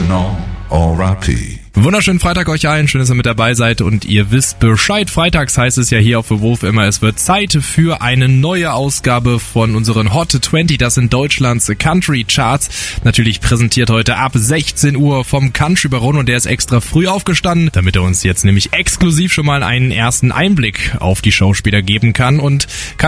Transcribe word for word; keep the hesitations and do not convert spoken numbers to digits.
Original R I P. Wunderschönen Freitag euch allen, schön, dass ihr mit dabei seid und ihr wisst Bescheid. Freitags heißt es ja hier auf The Wolf immer, es wird Zeit für eine neue Ausgabe von unseren Hot zwanzig, das sind Deutschlands Country Charts. Natürlich präsentiert heute ab sechzehn Uhr vom Country Baron und der ist extra früh aufgestanden, damit er uns jetzt nämlich exklusiv schon mal einen ersten Einblick auf die Schauspieler geben kann und kann